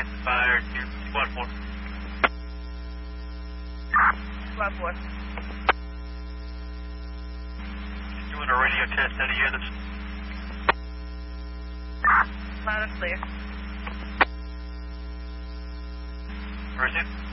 Fire to Squad 4. Squad 4. Doing a radio test, any units? Loud and clear. Where is it?